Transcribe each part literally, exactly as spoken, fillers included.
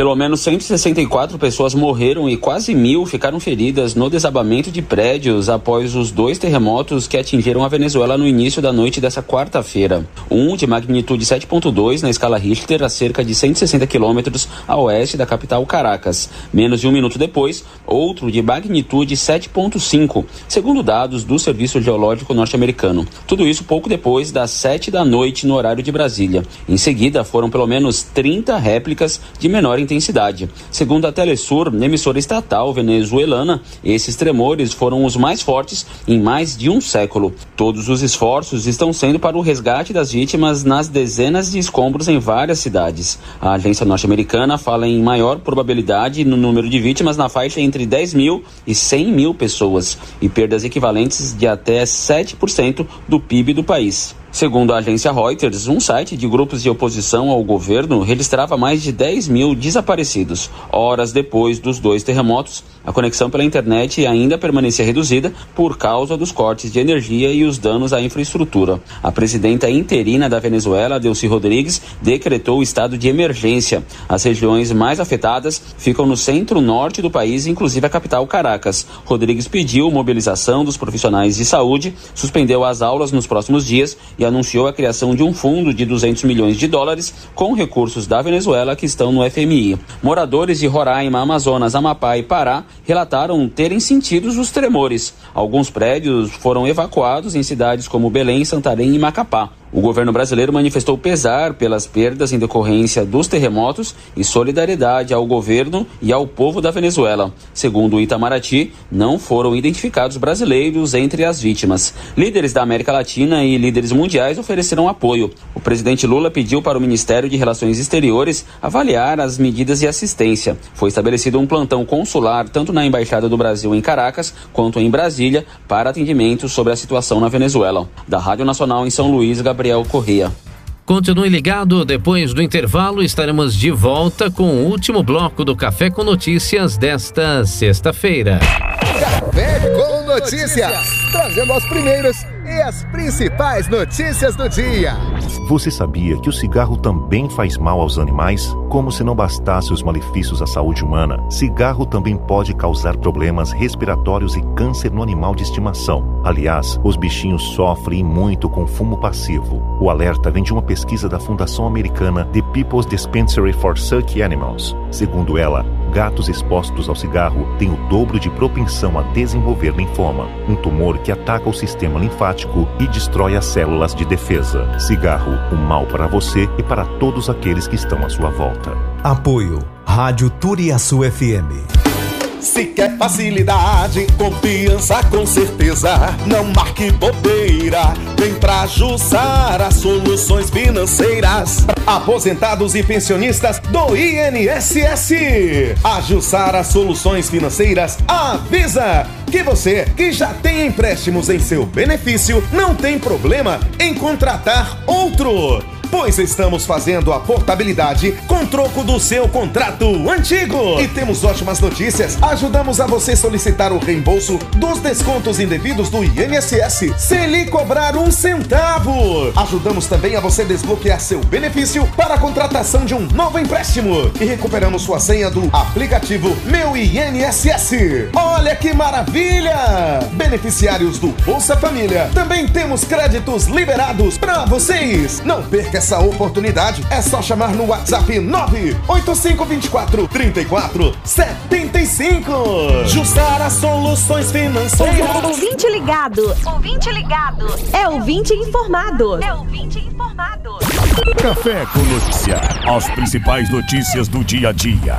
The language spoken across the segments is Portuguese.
Pelo menos cento e sessenta e quatro pessoas morreram e quase mil ficaram feridas no desabamento de prédios após os dois terremotos que atingiram a Venezuela no início da noite dessa quarta-feira. Um de magnitude sete ponto dois na escala Richter, a cerca de cento e sessenta quilômetros a oeste da capital Caracas. Menos de um minuto depois, outro de magnitude sete ponto cinco, segundo dados do Serviço Geológico norte-americano. Tudo isso pouco depois das sete da noite no horário de Brasília. Em seguida, foram pelo menos trinta réplicas de menor intensidade. Segundo a Telesur, emissora estatal venezuelana, esses tremores foram os mais fortes em mais de um século. Todos os esforços estão sendo para o resgate das vítimas nas dezenas de escombros em várias cidades. A agência norte-americana fala em maior probabilidade no número de vítimas na faixa entre dez mil e cem mil pessoas e perdas equivalentes de até sete por cento do P I B do país. Segundo a agência Reuters, um site de grupos de oposição ao governo registrava mais de dez mil desaparecidos. Horas depois dos dois terremotos, a conexão pela internet ainda permanecia reduzida por causa dos cortes de energia e os danos à infraestrutura. A presidenta interina da Venezuela, Delcy Rodrigues, decretou o estado de emergência. As regiões mais afetadas ficam no centro-norte do país, inclusive a capital Caracas. Rodrigues pediu mobilização dos profissionais de saúde, suspendeu as aulas nos próximos dias e anunciou a criação de um fundo de duzentos milhões de dólares com recursos da Venezuela que estão no F M I. Moradores de Roraima, Amazonas, Amapá e Pará relataram terem sentido os tremores. Alguns prédios foram evacuados em cidades como Belém, Santarém e Macapá. O governo brasileiro manifestou pesar pelas perdas em decorrência dos terremotos e solidariedade ao governo e ao povo da Venezuela. Segundo o Itamaraty, não foram identificados brasileiros entre as vítimas. Líderes da América Latina e líderes mundiais ofereceram apoio. O presidente Lula pediu para o Ministério de Relações Exteriores avaliar as medidas de assistência. Foi estabelecido um plantão consular tanto na Embaixada do Brasil em Caracas quanto em Brasília para atendimento sobre a situação na Venezuela. Da Rádio Nacional em São Luís, Gabriel Gabriel Corrêa. Continue ligado, depois do intervalo estaremos de volta com o último bloco do Café com Notícias desta sexta-feira. Café com Notícias, trazendo as primeiras e as principais notícias do dia. Você sabia que o cigarro também faz mal aos animais? Como se não bastasse os malefícios à saúde humana, cigarro também pode causar problemas respiratórios e câncer no animal de estimação. Aliás, os bichinhos sofrem muito com fumo passivo. O alerta vem de uma pesquisa da Fundação Americana The People's Dispensary for Sick Animals. Segundo ela, gatos expostos ao cigarro têm o dobro de propensão a desenvolver linfoma, um tumor que ataca o sistema linfático e destrói as células de defesa. Cigarro, um mal para você e para todos aqueles que estão à sua volta. Apoio Rádio Turiaçu F M. Se quer facilidade, confiança com certeza, não marque bobeira, vem pra Jussara Soluções Financeiras. Aposentados e pensionistas do I N S S. A Jussara Soluções Financeiras avisa que você que já tem empréstimos em seu benefício não tem problema em contratar outro, pois estamos fazendo a portabilidade com troco do seu contrato antigo. E temos ótimas notícias. Ajudamos a você solicitar o reembolso dos descontos indevidos do I N S S sem lhe cobrar um centavo. Ajudamos também a você desbloquear seu benefício para a contratação de um novo empréstimo. E recuperamos sua senha do aplicativo Meu I N S S. Olha que maravilha! Beneficiários do Bolsa Família, também temos créditos liberados para vocês. Não perca essa oportunidade, é só chamar no WhatsApp nove oito cinco dois quatro, três quatro sete cinco. Jussara Soluções Financeiras. Ouvinte ligado, ouvinte ligado, é ouvinte informado. É ouvinte informado. Café com Notícia, as principais notícias do dia a dia.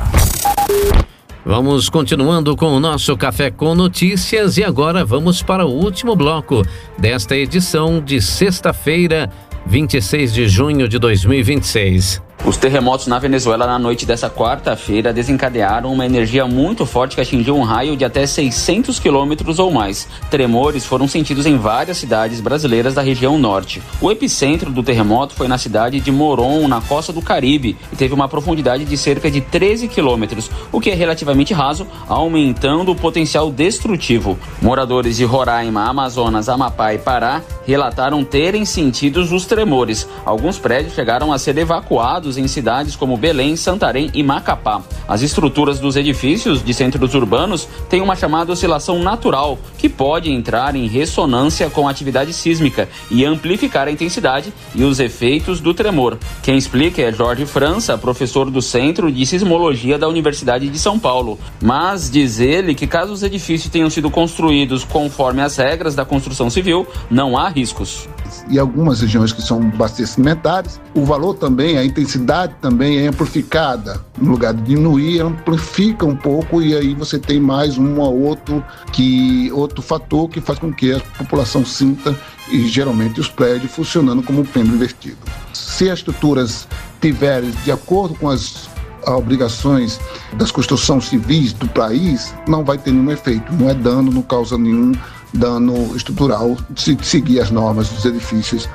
Vamos continuando com o nosso Café com Notícias e agora vamos para o último bloco desta edição de sexta-feira, vinte e seis de junho de dois mil e vinte e seis. Os terremotos na Venezuela na noite dessa quarta-feira desencadearam uma energia muito forte que atingiu um raio de até seiscentos quilômetros ou mais. Tremores foram sentidos em várias cidades brasileiras da região norte. O epicentro do terremoto foi na cidade de Moron, na costa do Caribe, e teve uma profundidade de cerca de treze quilômetros, o que é relativamente raso, aumentando o potencial destrutivo. Moradores de Roraima, Amazonas, Amapá e Pará relataram terem sentido os tremores. Alguns prédios chegaram a ser evacuados localizados em cidades como Belém, Santarém e Macapá. As estruturas dos edifícios de centros urbanos têm uma chamada oscilação natural, que pode entrar em ressonância com a atividade sísmica e amplificar a intensidade e os efeitos do tremor. Quem explica é Jorge França, professor do Centro de Sismologia da Universidade de São Paulo. Mas diz ele que caso os edifícios tenham sido construídos conforme as regras da construção civil, não há riscos. E algumas regiões que são bastante cimentares, o valor também, a intensidade também é amplificada. No lugar de diminuir, amplifica um pouco e aí você tem mais um ou outro, que, outro fator que faz com que a população sinta, e geralmente os prédios, funcionando como um pêndulo invertido. Se as estruturas tiverem de acordo com as obrigações das construções civis do país, não vai ter nenhum efeito, não é dano, não causa nenhum dano estrutural se seguir as normas dos edifícios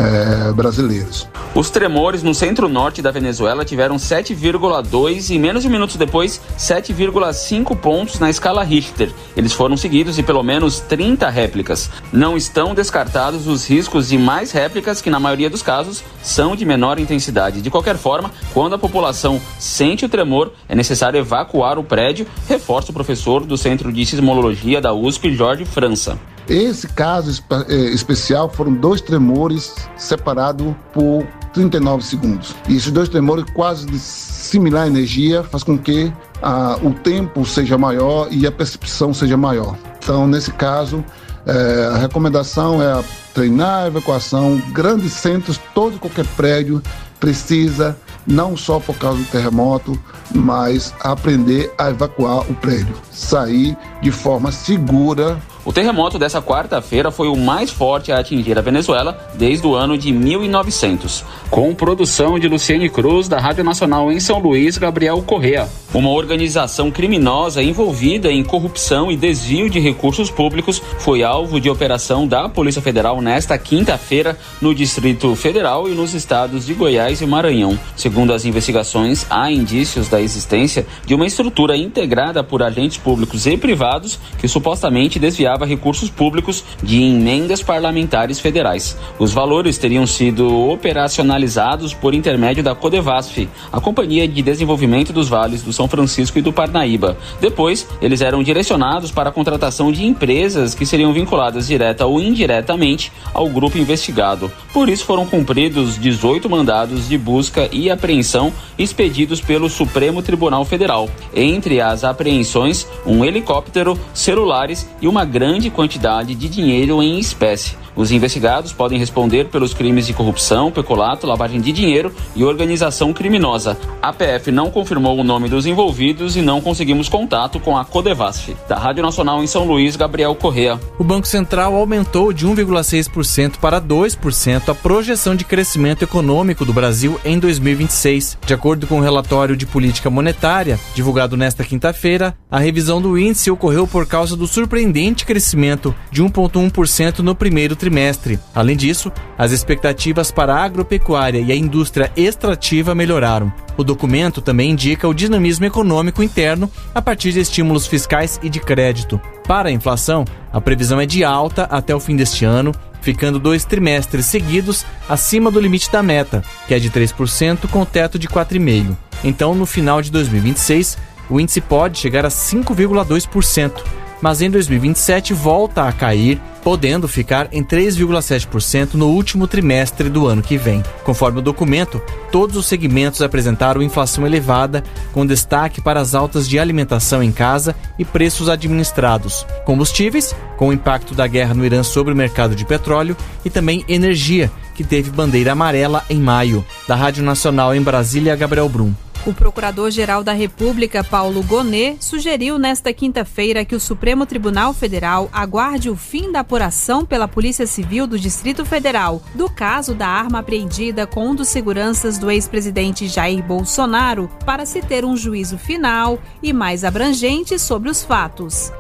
é, brasileiros. Os tremores no centro-norte da Venezuela tiveram sete vírgula dois e menos de minutos depois sete vírgula cinco pontos na escala Richter. Eles foram seguidos de pelo menos trinta réplicas. Não estão descartados os riscos de mais réplicas que na maioria dos casos são de menor intensidade. De qualquer forma, quando a população sente o tremor, é necessário evacuar o prédio, reforça o professor do Centro de Sismologia da U S P, Jorge França. Esse caso espe- especial foram dois tremores separados por trinta e nove segundos. E esses dois tremores quase de similar energia faz com que ah, o tempo seja maior e a percepção seja maior. Então, nesse caso, eh, a recomendação é treinar a evacuação. Grandes centros, todo e qualquer prédio precisa, não só por causa do terremoto, mas aprender a evacuar o prédio, sair de forma segura. O terremoto dessa quarta-feira foi o mais forte a atingir a Venezuela desde o ano de mil e novecentos. Com produção de Luciane Cruz, da Rádio Nacional em São Luís, Gabriel Correa. Uma organização criminosa envolvida em corrupção e desvio de recursos públicos foi alvo de operação da Polícia Federal nesta quinta-feira no Distrito Federal e nos estados de Goiás e Maranhão. Segundo as investigações, há indícios da existência de uma estrutura integrada por agentes públicos e privados que supostamente desviava recursos públicos de emendas parlamentares federais. Os valores teriam sido operacionalizados por intermédio da Codevasf, a Companhia de Desenvolvimento dos Vales do São Francisco e do Parnaíba. Depois, eles eram direcionados para a contratação de empresas que seriam vinculadas direta ou indiretamente ao grupo investigado. Por isso foram cumpridos dezoito mandados de busca e apreensão expedidos pelo Supremo Tribunal Federal. Entre as apreensões, um helicóptero, celulares e uma grande quantidade de dinheiro em espécie. Os investigados podem responder pelos crimes de corrupção, peculato, lavagem de dinheiro e organização criminosa. A P F não confirmou o nome dos envolvidos e não conseguimos contato com a Codevasf. Da Rádio Nacional em São Luís, Gabriel Correa. O Banco Central aumentou de um vírgula seis por cento para dois por cento a projeção de crescimento econômico do Brasil em dois mil e vinte e seis. De acordo com o relatório de política monetária, divulgado nesta quinta-feira, a revisão do índice ocorreu por causa do surpreendente crescimento de um vírgula um por cento no primeiro trimestre. Além disso, as expectativas para a agropecuária e a indústria extrativa melhoraram. O documento também indica o dinamismo econômico interno a partir de estímulos fiscais e de crédito. Para a inflação, a previsão é de alta até o fim deste ano, ficando dois trimestres seguidos acima do limite da meta, que é de três por cento com teto de quatro vírgula cinco por cento. Então, no final de dois mil e vinte e seis, o índice pode chegar a cinco vírgula dois por cento. Mas em dois mil e vinte e sete volta a cair, podendo ficar em três vírgula sete por cento no último trimestre do ano que vem. Conforme o documento, todos os segmentos apresentaram inflação elevada, com destaque para as altas de alimentação em casa e preços administrados, combustíveis, com o impacto da guerra no Irã sobre o mercado de petróleo, e também energia, que teve bandeira amarela em maio. Da Rádio Nacional em Brasília, Gabriel Brum. O Procurador-Geral da República, Paulo Gonet, sugeriu nesta quinta-feira que o Supremo Tribunal Federal aguarde o fim da apuração pela Polícia Civil do Distrito Federal do caso da arma apreendida com um dos seguranças do ex-presidente Jair Bolsonaro para se ter um juízo final e mais abrangente sobre os fatos.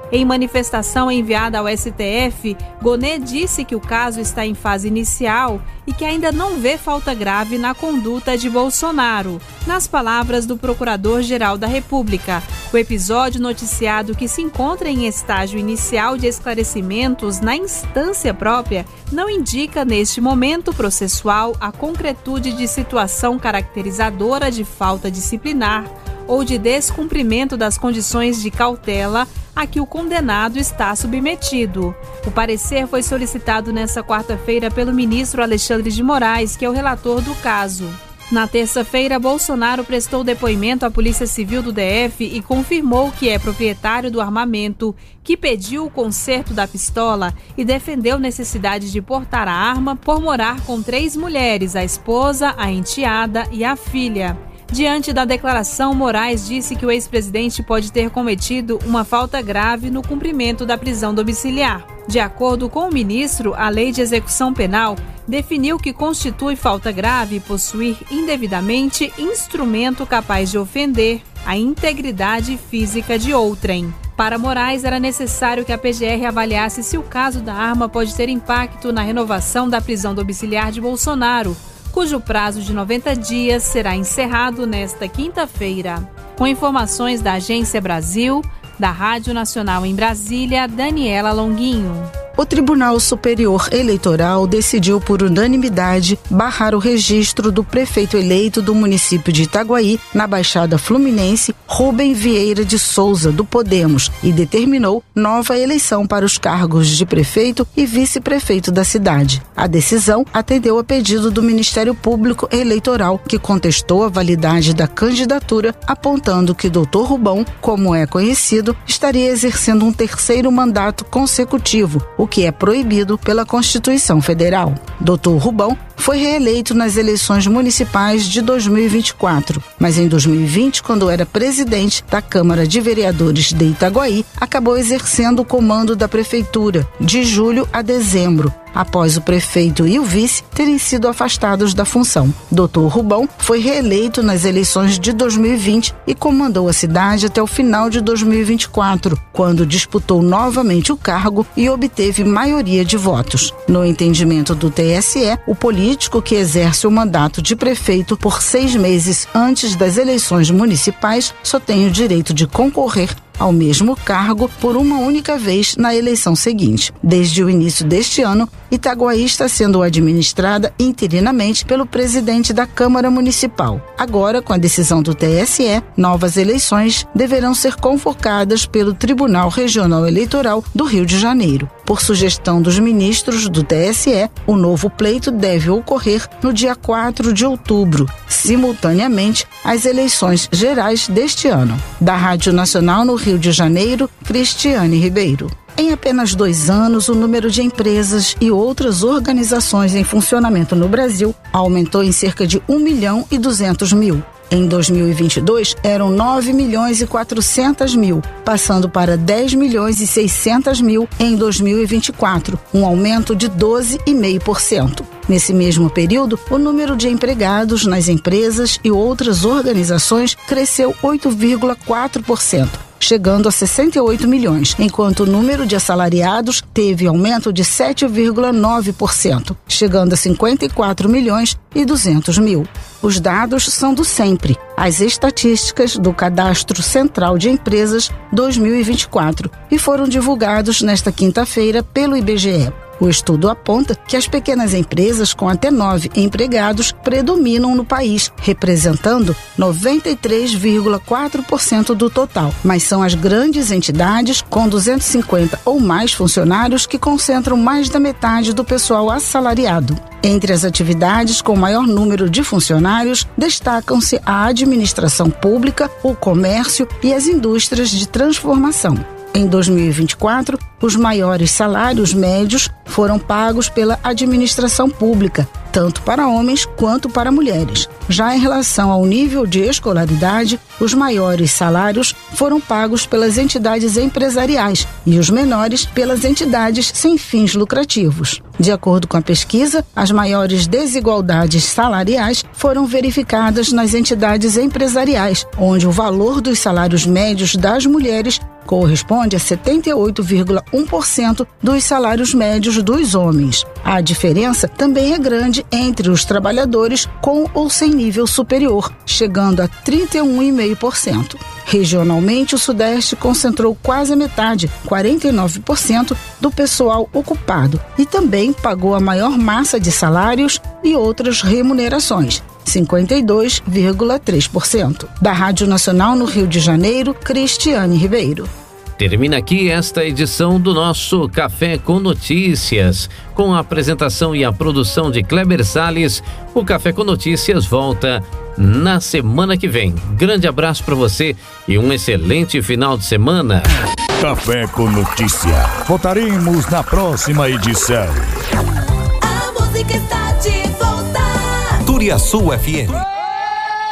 Em manifestação enviada ao S T F, Gonê disse que o caso está em fase inicial e que ainda não vê falta grave na conduta de Bolsonaro. Nas palavras do Procurador-Geral da República, o episódio noticiado, que se encontra em estágio inicial de esclarecimentos na instância própria, não indica neste momento processual a concretude de situação caracterizadora de falta disciplinar ou de descumprimento das condições de cautela a que o condenado está submetido. O parecer foi solicitado nesta quarta-feira pelo ministro Alexandre de Moraes, que é o relator do caso. Na terça-feira, Bolsonaro prestou depoimento à Polícia Civil do D F e confirmou que é proprietário do armamento, que pediu o conserto da pistola e defendeu necessidade de portar a arma por morar com três mulheres, a esposa, a enteada e a filha. Diante da declaração, Moraes disse que o ex-presidente pode ter cometido uma falta grave no cumprimento da prisão domiciliar. De acordo com o ministro, a Lei de Execução Penal definiu que constitui falta grave possuir indevidamente instrumento capaz de ofender a integridade física de outrem. Para Moraes, era necessário que a P G R avaliasse se o caso da arma pode ter impacto na renovação da prisão domiciliar de Bolsonaro, cujo prazo de noventa dias será encerrado nesta quinta-feira. Com informações da Agência Brasil, da Rádio Nacional em Brasília, Daniela Longuinho. O Tribunal Superior Eleitoral decidiu por unanimidade barrar o registro do prefeito eleito do município de Itaguaí, na Baixada Fluminense, Rubem Vieira de Souza, do Podemos, e determinou nova eleição para os cargos de prefeito e vice-prefeito da cidade. A decisão atendeu a pedido do Ministério Público Eleitoral, que contestou a validade da candidatura, apontando que doutor Rubão, como é conhecido, estaria exercendo um terceiro mandato consecutivo, o que é proibido pela Constituição Federal. doutor Rubão foi reeleito nas eleições municipais de dois mil e vinte e quatro, mas em dois mil e vinte, quando era presidente da Câmara de Vereadores de Itaguaí, acabou exercendo o comando da prefeitura de julho a dezembro, após o prefeito e o vice terem sido afastados da função. doutor Rubão foi reeleito nas eleições de dois mil e vinte e comandou a cidade até o final de dois mil e vinte e quatro, quando disputou novamente o cargo e obteve maioria de votos. No entendimento do T S E, o político que exerce o mandato de prefeito por seis meses antes das eleições municipais só tem o direito de concorrer ao mesmo cargo por uma única vez na eleição seguinte. Desde o início deste ano, Itaguaí está sendo administrada interinamente pelo presidente da Câmara Municipal. Agora, com a decisão do T S E, novas eleições deverão ser convocadas pelo Tribunal Regional Eleitoral do Rio de Janeiro. Por sugestão dos ministros do T S E, o novo pleito deve ocorrer no dia quatro de outubro, simultaneamente às eleições gerais deste ano. Da Rádio Nacional no Rio de Janeiro, Cristiane Ribeiro. Em apenas dois anos, o número de empresas e outras organizações em funcionamento no Brasil aumentou em cerca de um milhão e duzentos mil. Em dois mil e vinte e dois, eram nove milhões e quatrocentos mil, passando para dez milhões e seiscentos mil em dois mil e vinte e quatro, um aumento de doze vírgula cinco por cento. Nesse mesmo período, o número de empregados nas empresas e outras organizações cresceu oito vírgula quatro por cento. chegando a sessenta e oito milhões, enquanto o número de assalariados teve aumento de sete vírgula nove por cento, chegando a cinquenta e quatro milhões e duzentos mil. Os dados são do sempre, as estatísticas do Cadastro Central de Empresas dois mil e vinte e quatro, e foram divulgados nesta quinta-feira pelo I B G E. O estudo aponta que as pequenas empresas com até nove empregados predominam no país, representando noventa e três vírgula quatro por cento do total, mas são as grandes entidades com duzentos e cinquenta ou mais funcionários que concentram mais da metade do pessoal assalariado. Entre as atividades com maior número de funcionários, destacam-se a administração pública, o comércio e as indústrias de transformação. Em dois mil e vinte e quatro, os maiores salários médios foram pagos pela administração pública, tanto para homens quanto para mulheres. Já em relação ao nível de escolaridade, os maiores salários foram pagos pelas entidades empresariais e os menores pelas entidades sem fins lucrativos. De acordo com a pesquisa, as maiores desigualdades salariais foram verificadas nas entidades empresariais, onde o valor dos salários médios das mulheres corresponde a setenta e oito vírgula um por cento dos salários médios dos homens. A diferença também é grande entre os trabalhadores com ou sem nível superior, chegando a trinta e um vírgula cinco por cento. Regionalmente, o Sudeste concentrou quase a metade, quarenta e nove por cento, do pessoal ocupado e também pagou a maior massa de salários e outras remunerações, cinquenta e dois vírgula três por cento. Da Rádio Nacional no Rio de Janeiro, Cristiane Ribeiro. Termina aqui esta edição do nosso Café com Notícias. Com a apresentação e a produção de Kleber Salles, o Café com Notícias volta na semana que vem. Grande abraço para você e um excelente final de semana. Café com Notícia. Voltaremos na próxima edição. A música está de volta. Turiaçu F M.